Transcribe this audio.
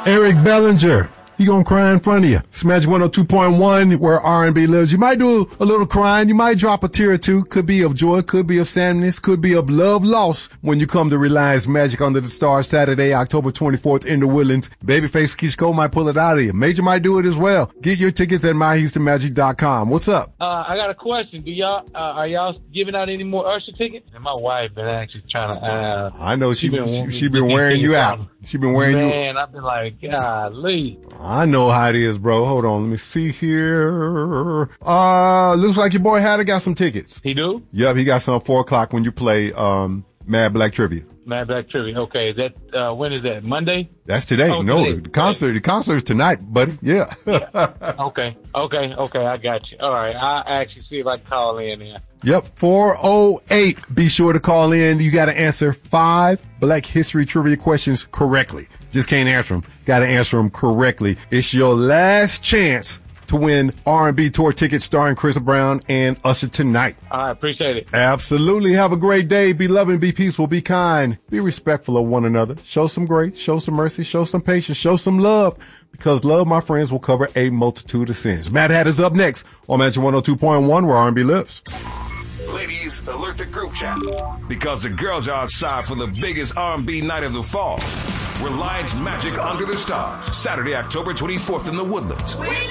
Eric Bellinger. He gonna cry in front of you. It's Magic 102.1 where R&B lives. You might do a little crying. You might drop a tear or two. Could be of joy. Could be of sadness. Could be of love lost when you come to Reliance Magic Under the Stars Saturday, October 24th in the Woodlands. Babyface Keisha Cole might pull it out of you. Major might do it as well. Get your tickets at myhoustonmagic.com. What's up? I got a question. Are y'all giving out any more Usher tickets? And my wife been actually trying to, I know she been wearing you out. She been wearing you. Man, I've been like, golly. I know how it is, bro. Hold on. Let me see here. Looks like your boy Hatter got some tickets. He do? Yep, he got some at 4:00 when you play, Mad Black Trivia. Mad Black Trivia. Okay. Is that, when is that? Monday? That's today. Oh, no, today. the concert is tonight, buddy. Yeah. Okay. I got you. All right. I'll actually see if I can call in there. Yep. 408. Be sure to call in. You got to answer 5 Black History Trivia questions correctly. Just can't answer them. Got to answer them correctly. It's your last chance to win R&B tour tickets starring Chris Brown and Usher tonight. All right. Appreciate it. Absolutely. Have a great day. Be loving, be peaceful, be kind, be respectful of one another. Show some grace, show some mercy, show some patience, show some love. Because love, my friends, will cover a multitude of sins. Mad Hatter's up next on Magic 102.1 where R&B lives. Ladies, alert the group chat because the girls are outside for the biggest R&B night of the fall. Reliance Magic Under the Stars, Saturday, October 24th in the Woodlands.